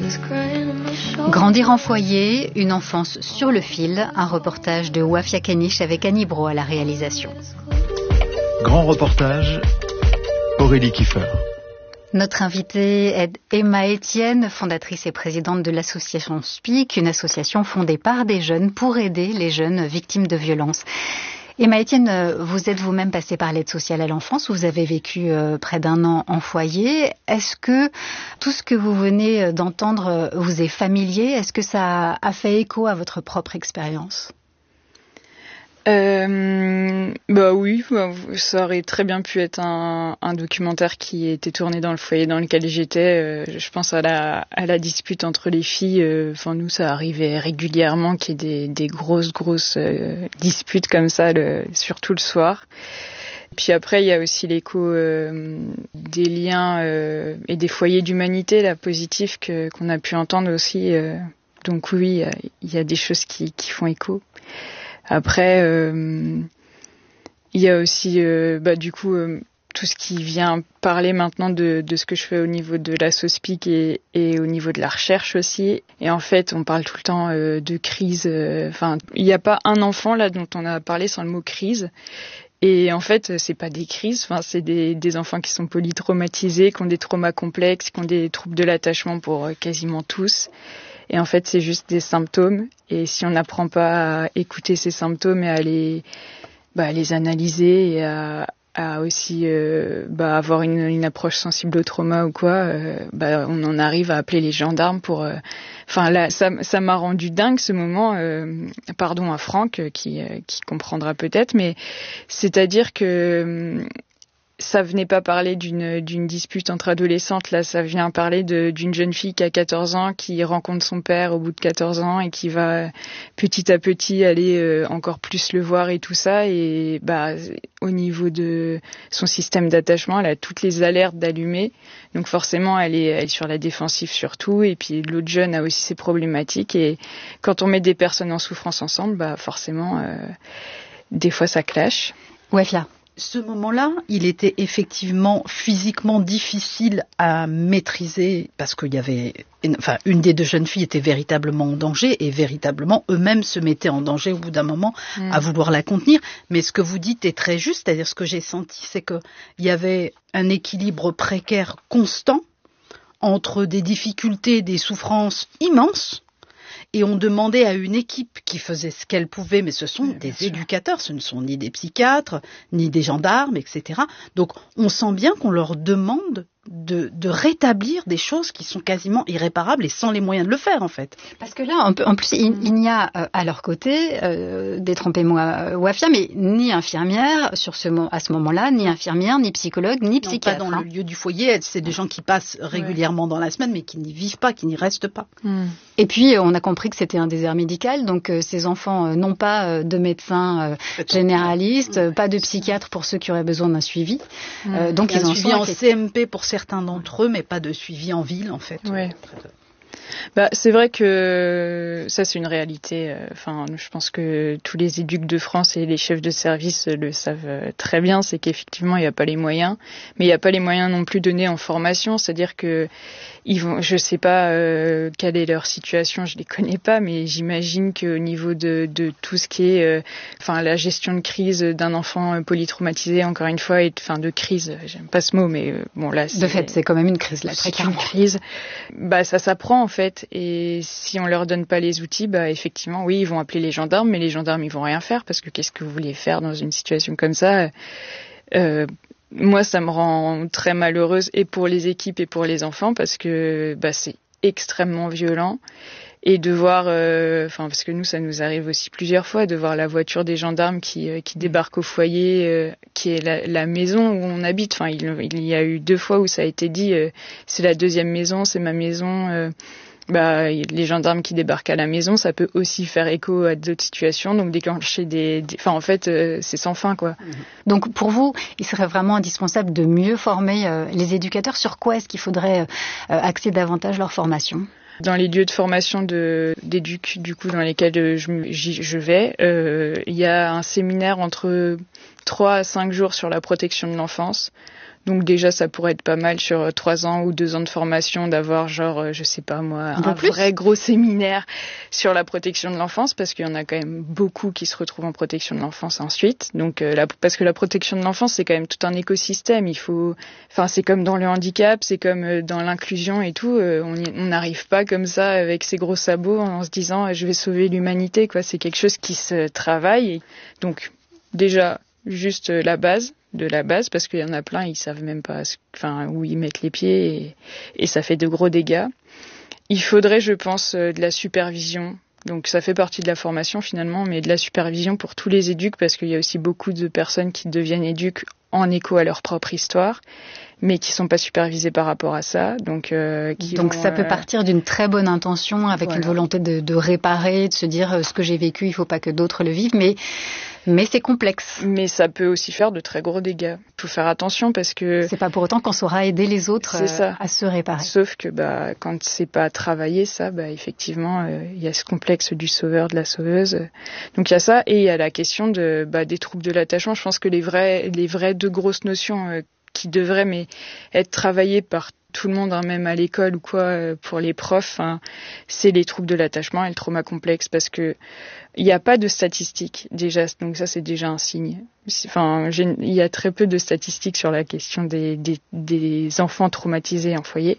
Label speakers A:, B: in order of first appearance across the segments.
A: Grandir en foyer, une enfance sur le fil, un reportage de Wafia Kenish avec Annie Bro à la réalisation.
B: Grand reportage, Aurélie Kiefer.
A: Notre invitée est Emma Etienne, fondatrice et présidente de l'association SPIC, une association fondée par des jeunes pour aider les jeunes victimes de violences. Emma Etienne, vous êtes vous-même passée par l'aide sociale à l'enfance, vous avez vécu près d'1 an en foyer. Est-ce que tout ce que vous venez d'entendre vous est familier? Est-ce que ça a fait écho à votre propre expérience?
C: Oui, ça aurait très bien pu être un documentaire qui était tourné dans le foyer dans lequel j'étais. Je pense à la dispute entre les filles. Nous, ça arrivait régulièrement qu'il y ait des grosses disputes comme ça, surtout le soir. Puis après, il y a aussi l'écho des liens et des foyers d'humanité, là, positifs qu'on a pu entendre aussi. Donc oui, il y a des choses qui font écho. Après, il y a aussi tout ce qui vient parler maintenant de ce que je fais au niveau de la SOSPIC et au niveau de la recherche aussi. Et en fait, on parle tout le temps de crise. Il n'y a pas un enfant là dont on a parlé sans le mot crise. Et en fait, c'est pas des crises. C'est des enfants qui sont polytraumatisés, qui ont des traumas complexes, qui ont des troubles de l'attachement pour quasiment tous. Et en fait, c'est juste des symptômes. Et si on n'apprend pas à écouter ces symptômes et à les analyser et à aussi avoir une approche sensible au trauma ou quoi, on en arrive à appeler les gendarmes pour... ça m'a rendu dingue ce moment. Pardon à Franck qui comprendra peut-être, mais c'est-à-dire que... ça venait pas parler d'une dispute entre adolescentes, là, ça vient parler d'une jeune fille qui a 14 ans, qui rencontre son père au bout de 14 ans et qui va petit à petit aller encore plus le voir et tout ça. Et au niveau de son système d'attachement, elle a toutes les alertes d'allumer. Donc forcément, elle est sur la défensive surtout. Et puis l'autre jeune a aussi ses problématiques. Et quand on met des personnes en souffrance ensemble, forcément, des fois ça clash.
A: Ouais, Fia.
D: Ce moment-là, il était effectivement physiquement difficile à maîtriser parce qu'il y avait, une des 2 jeunes filles était véritablement en danger et véritablement eux-mêmes se mettaient en danger au bout d'un moment à vouloir la contenir. Mais ce que vous dites est très juste, c'est-à-dire ce que j'ai senti, c'est qu'il y avait un équilibre précaire constant entre des difficultés, des souffrances immenses. Et on demandait à une équipe qui faisait ce qu'elle pouvait, mais ce sont des éducateurs, ce ne sont ni des psychiatres, ni des gendarmes, etc. Donc on sent bien qu'on leur demande de rétablir des choses qui sont quasiment irréparables et sans les moyens de le faire en fait.
A: Parce que là, en plus, il n'y a à leur côté, détrompez-moi Wafia, mais ni infirmière à ce moment-là, ni infirmière, ni psychologue, ni psychiatre.
D: Pas dans le lieu du foyer, c'est des gens qui passent régulièrement dans la semaine, mais qui n'y vivent pas, qui n'y restent pas.
A: Et puis, on a compris que c'était un désert médical, donc ces enfants n'ont pas de médecin généraliste, pas de psychiatre pour ceux qui auraient besoin d'un suivi. Donc ils en
D: suivi en CMP pour certains d'entre eux, mais pas de suivi en ville, en fait.
C: Ouais. C'est vrai que ça, c'est une réalité. Je pense que tous les éducs de France et les chefs de service le savent très bien. C'est qu'effectivement, il n'y a pas les moyens. Mais il n'y a pas les moyens non plus donnés en formation. C'est-à-dire que je sais pas quelle est leur situation, je les connais pas, mais j'imagine qu'au niveau de tout ce qui est, la gestion de crise d'un enfant polytraumatisé, encore une fois, de crise, j'aime pas ce mot, mais là,
A: de fait, c'est quand même une crise, là, très clairement.
C: Une crise. Ça s'apprend, en fait. Et si on leur donne pas les outils, effectivement, oui, ils vont appeler les gendarmes, mais les gendarmes, ils vont rien faire parce que qu'est-ce que vous voulez faire dans une situation comme ça? Moi, ça me rend très malheureuse et pour les équipes et pour les enfants parce que c'est extrêmement violent. Et de voir, parce que nous, ça nous arrive aussi plusieurs fois, de voir la voiture des gendarmes qui débarque au foyer, qui est la maison où on habite. Il y a eu 2 fois où ça a été dit, c'est la 2e maison, c'est ma maison. Les gendarmes qui débarquent à la maison, ça peut aussi faire écho à d'autres situations, donc déclencher c'est sans fin, quoi.
A: Donc pour vous, il serait vraiment indispensable de mieux former les éducateurs. Sur quoi est-ce qu'il faudrait axer davantage leur formation ?
C: Dans les lieux de formation d'éduc, du coup, dans lesquels je vais, il y a un séminaire entre 3 à 5 jours sur la protection de l'enfance. Donc déjà, ça pourrait être pas mal sur 3 ans ou 2 ans de formation d'avoir je sais pas moi, un vrai gros séminaire sur la protection de l'enfance, parce qu'il y en a quand même beaucoup qui se retrouvent en protection de l'enfance ensuite. Donc parce que la protection de l'enfance, c'est quand même tout un écosystème. C'est comme dans le handicap, c'est comme dans l'inclusion et tout. On n'arrive pas comme ça avec ses gros sabots en se disant je vais sauver l'humanité, quoi. C'est quelque chose qui se travaille. Et donc déjà juste la base, parce qu'il y en a plein, ils savent même pas où ils mettent les pieds et ça fait de gros dégâts. Il faudrait, je pense, de la supervision. Donc ça fait partie de la formation finalement, mais de la supervision pour tous les éducs, parce qu'il y a aussi beaucoup de personnes qui deviennent éduques en écho à leur propre histoire, mais qui sont pas supervisées par rapport à ça. Donc
A: ça peut partir d'une très bonne intention, avec une volonté de réparer, de se dire ce que j'ai vécu, il faut pas que d'autres le vivent, mais c'est complexe.
C: Mais ça peut aussi faire de très gros dégâts. Il faut faire attention parce que...
A: C'est pas pour autant qu'on saura aider les autres à se réparer.
C: Sauf que quand c'est pas travaillé, ça, effectivement, il y a ce complexe du sauveur, de la sauveuse. Donc il y a ça, et il y a la question des troubles de l'attachement. Je pense que les vraies deux grosses notions qui devraient être travaillées par tout le monde, même à l'école ou quoi, pour les profs, c'est les troubles de l'attachement et le trauma complexe, parce que il n'y a pas de statistiques déjà, donc ça c'est déjà un signe. Il y a très peu de statistiques sur la question des enfants traumatisés en foyer,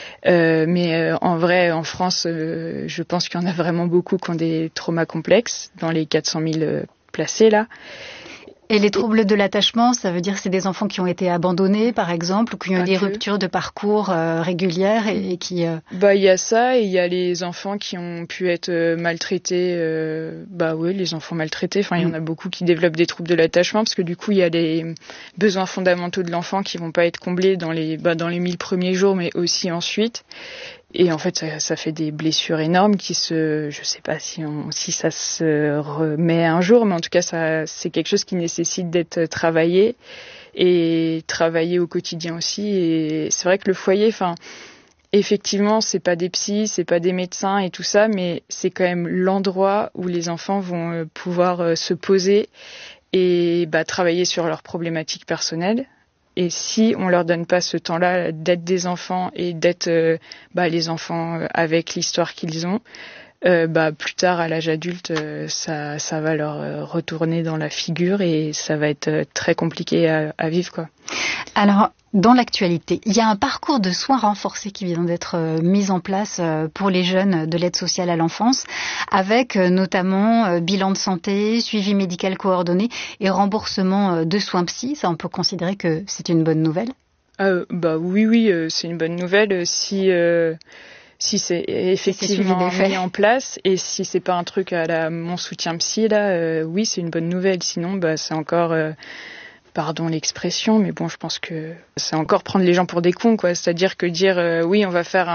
C: mais en vrai, en France, je pense qu'il y en a vraiment beaucoup qui ont des traumas complexes, dans les 400 000 placés là.
A: Et les troubles de l'attachement, ça veut dire que c'est des enfants qui ont été abandonnés, par exemple, ou qui ont eu des ruptures de parcours régulières et qui...
C: il y a ça, et il y a les enfants qui ont pu être maltraités. Les enfants maltraités. Il y en a beaucoup qui développent des troubles de l'attachement, parce que du coup, il y a les besoins fondamentaux de l'enfant qui vont pas être comblés dans les 1000 premiers jours, mais aussi ensuite. Et en fait, ça fait des blessures énormes je sais pas si ça se remet un jour, mais en tout cas, c'est quelque chose qui nécessite d'être travaillé et travaillé au quotidien aussi. Et c'est vrai que le foyer, effectivement, c'est pas des psys, c'est pas des médecins et tout ça, mais c'est quand même l'endroit où les enfants vont pouvoir se poser et travailler sur leurs problématiques personnelles. Et si on leur donne pas ce temps-là d'être des enfants et d'être les enfants avec l'histoire qu'ils ont, plus tard à l'âge adulte, ça va leur retourner dans la figure et ça va être très compliqué à vivre, quoi.
A: Alors, dans l'actualité, il y a un parcours de soins renforcés qui vient d'être mis en place pour les jeunes de l'aide sociale à l'enfance, avec notamment bilan de santé, suivi médical coordonné et remboursement de soins psy. Ça, on peut considérer que c'est une bonne nouvelle ?
C: Oui, c'est une bonne nouvelle si c'est effectivement mis en place, et si c'est pas un truc à la mon soutien psy là, oui, c'est une bonne nouvelle. Sinon, c'est encore pardon l'expression, mais bon, je pense que c'est encore prendre les gens pour des cons, quoi. C'est-à-dire que dire oui, on va faire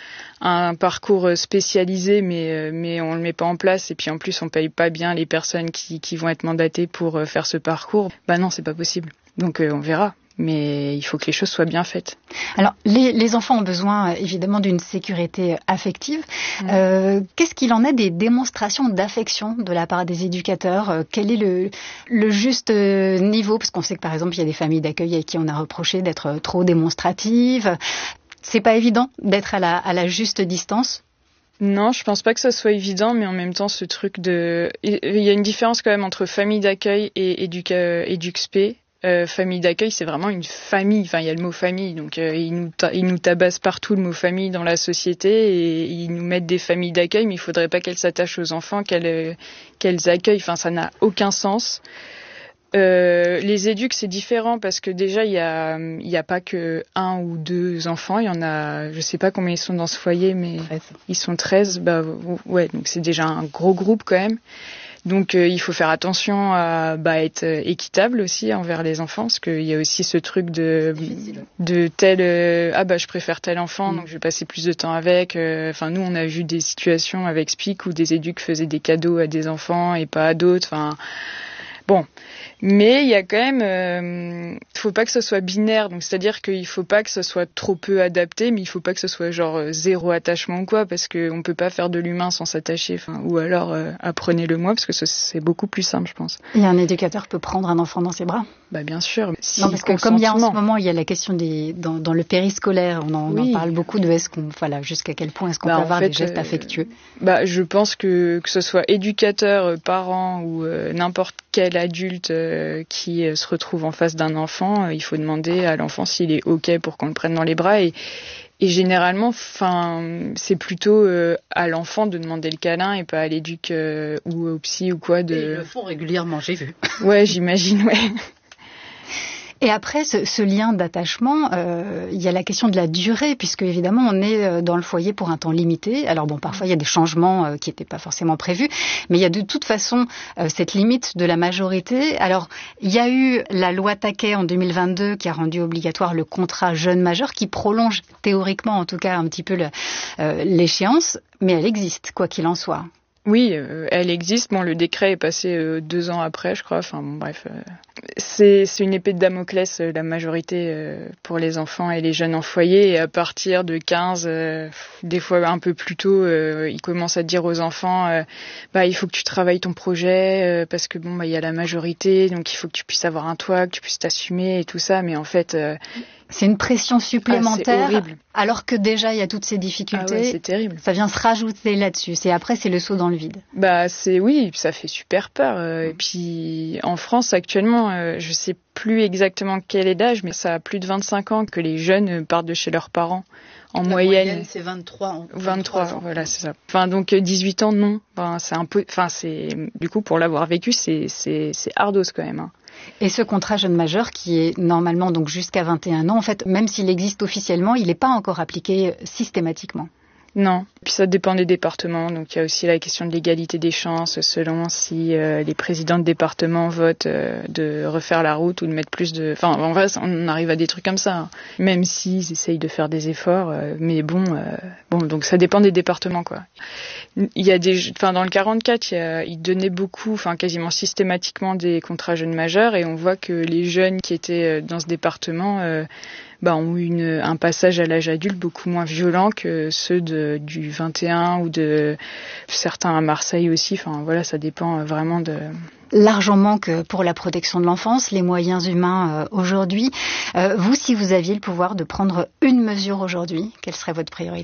C: un parcours spécialisé, mais on le met pas en place, et puis en plus on paye pas bien les personnes qui vont être mandatées pour faire ce parcours. Non, c'est pas possible. Donc on verra. Mais il faut que les choses soient bien faites.
A: Alors, les enfants ont besoin évidemment d'une sécurité affective. Qu'est-ce qu'il en est des démonstrations d'affection de la part des éducateurs ? Quel est le juste niveau ? Parce qu'on sait que par exemple, il y a des familles d'accueil à qui on a reproché d'être trop démonstratives. C'est pas évident d'être à la juste distance ?
C: Non, je pense pas que ça soit évident, mais en même temps, ce truc il y a une différence quand même entre famille d'accueil et éduc-spé. Famille d'accueil, c'est vraiment une famille. Il y a le mot famille, donc ils nous tabassent partout le mot famille dans la société, et ils nous mettent des familles d'accueil, mais il faudrait pas qu'elles s'attachent aux enfants, qu'elles accueillent. Ça n'a aucun sens. Les éducs, c'est différent, parce que déjà il y a pas que 1 ou 2 enfants, il y en a, je sais pas combien ils sont dans ce foyer, mais 13. Ils sont 13. Ouais, donc c'est déjà un gros groupe quand même. Donc il faut faire attention à être équitable aussi envers les enfants, parce qu'il y a aussi ce truc de tel je préfère tel enfant, donc je vais passer plus de temps avec. Nous on a vu des situations avec Spic où des éducs faisaient des cadeaux à des enfants et pas à d'autres. Bon, mais il y a quand même, faut pas que ce soit binaire, donc c'est-à-dire qu'il faut pas que ce soit trop peu adapté, mais il faut pas que ce soit genre zéro attachement ou quoi, parce que on peut pas faire de l'humain sans s'attacher, ou alors apprenez-le-moi, parce que c'est beaucoup plus simple, je pense.
A: Et un éducateur peut prendre un enfant dans ses bras?
C: Bah bien sûr. Si
A: non, parce que comme il y a en ce moment, il y a la question dans le périscolaire, on en parle beaucoup de jusqu'à quel point est-ce qu'on peut avoir des gestes affectueux.
C: Je pense que ce soit éducateur, parent ou n'importe quel adulte qui se retrouve en face d'un enfant, il faut demander à l'enfant s'il est OK pour qu'on le prenne dans les bras et généralement, c'est plutôt à l'enfant de demander le câlin et pas à l'éduc ou au psy ou quoi.
D: Et ils le font régulièrement, j'ai vu.
C: Ouais, j'imagine, ouais.
A: Et après ce lien d'attachement, il y a la question de la durée, puisque évidemment on est dans le foyer pour un temps limité. Alors bon, parfois il y a des changements qui n'étaient pas forcément prévus, mais il y a de toute façon cette limite de la majorité. Alors il y a eu la loi Taquet en 2022 qui a rendu obligatoire le contrat jeune majeur, qui prolonge théoriquement en tout cas un petit peu l'échéance, mais elle existe quoi qu'il en soit.
C: Oui, elle existe. Bon, le décret est passé 2 ans après, je crois. Enfin, bon, bref. C'est une épée de Damoclès, la majorité pour les enfants et les jeunes en foyer. Et à partir de 15, des fois un peu plus tôt, ils commencent à dire aux enfants, il faut que tu travailles ton projet, parce que il y a la majorité, donc il faut que tu puisses avoir un toit, que tu puisses t'assumer et tout ça. Mais en fait...
A: c'est une pression supplémentaire,
C: c'est horrible.
A: Alors que déjà il y a toutes ces difficultés.
C: Ah ouais, c'est terrible. Ça
A: vient se rajouter là-dessus. Après c'est le saut dans le vide.
C: Oui, ça fait super peur. Et puis en France actuellement, je sais plus exactement quel est l'âge, mais ça a plus de 25 ans que les jeunes partent de chez leurs parents. En moyenne,
D: c'est 23.
C: 23, voilà, c'est ça. Donc 18 ans, non. C'est un peu, c'est du coup pour l'avoir vécu, c'est ardos quand même. Hein.
A: Et ce contrat jeune majeur qui est normalement donc jusqu'à 21 ans, en fait, même s'il existe officiellement, il n'est pas encore appliqué systématiquement.
C: Non. Puis ça dépend des départements. Donc il y a aussi la question de l'égalité des chances selon si les présidents de département votent de refaire la route ou de mettre plus de... en vrai, on arrive à des trucs comme ça. Hein. Même s'ils essayent de faire des efforts. Mais donc ça dépend des départements, quoi. Il y a dans le 44, ils donnaient beaucoup, quasiment systématiquement des contrats jeunes majeurs et on voit que les jeunes qui étaient dans ce département ont eu un passage à l'âge adulte beaucoup moins violent que ceux du 21 ou de certains à Marseille aussi. Ça dépend vraiment de...
A: L'argent manque pour la protection de l'enfance, les moyens humains aujourd'hui. Vous, si vous aviez le pouvoir de prendre une mesure aujourd'hui, quelle serait votre priorité ?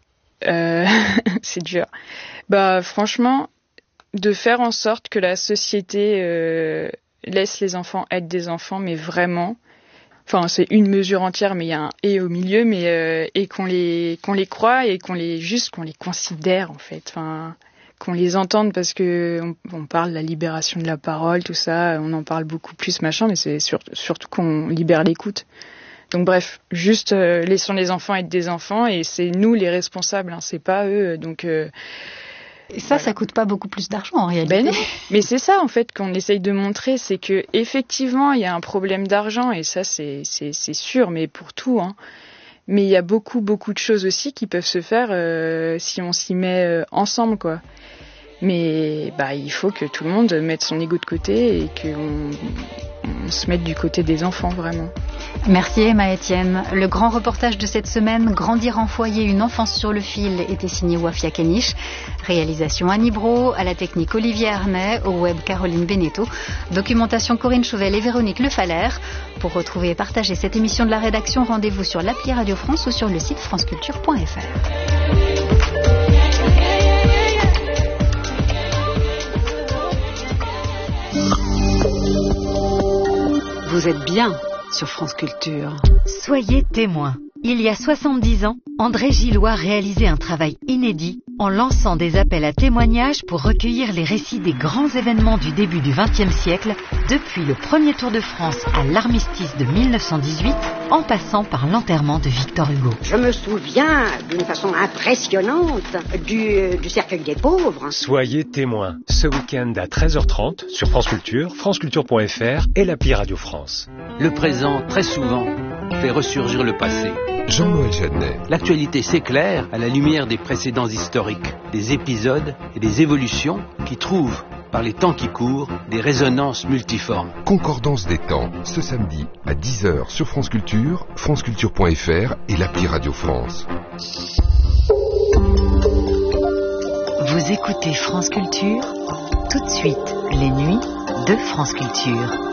C: C'est dur. Franchement, de faire en sorte que la société laisse les enfants être des enfants, mais vraiment. C'est une mesure entière, mais il y a un « et » au milieu, mais et qu'on les croit et qu'on les considère en fait. Qu'on les entende parce que on parle de la libération de la parole, tout ça, on en parle beaucoup plus machin, mais c'est surtout qu'on libère l'écoute. Donc bref, juste laissons les enfants être des enfants et c'est nous les responsables, c'est pas eux. Donc
A: et ça coûte pas beaucoup plus d'argent en réalité.
C: Non. Mais c'est ça en fait qu'on essaye de montrer, c'est que effectivement il y a un problème d'argent et ça c'est sûr, mais pour tout. Hein. Mais il y a beaucoup de choses aussi qui peuvent se faire si on s'y met ensemble, quoi. Mais il faut que tout le monde mette son ego de côté et qu'on se mette du côté des enfants, vraiment.
A: Merci Emma Etienne. Le grand reportage de cette semaine, Grandir en foyer, une enfance sur le fil, était signé Wafia Kenish. Réalisation Annie Brault, à la technique Olivier Arnay, au web Caroline Beneteau, documentation Corinne Chauvel et Véronique Lefaller. Pour retrouver et partager cette émission de la rédaction, rendez-vous sur l'appli Radio France ou sur le site franceculture.fr.
E: Vous êtes bien sur France Culture.
F: Soyez témoins. Il y a 70 ans, André Gillois réalisait un travail inédit en lançant des appels à témoignages pour recueillir les récits des grands événements du début du XXe siècle, depuis le premier Tour de France à l'armistice de 1918, en passant par l'enterrement de Victor Hugo.
G: Je me souviens d'une façon impressionnante du cercueil des pauvres.
H: Soyez témoins, ce week-end à 13h30 sur France Culture, franceculture.fr et l'appli Radio France.
I: Le présent, très souvent, fait ressurgir le passé.
B: Jean-Noël Jeannet.
I: L'actualité s'éclaire à la lumière des précédents historiques, des épisodes et des évolutions qui trouvent par les temps qui courent, des résonances multiformes.
J: Concordance des temps, ce samedi à 10h sur France Culture, franceculture.fr et l'appli Radio France.
F: Vous écoutez France Culture, tout de suite, les nuits de France Culture.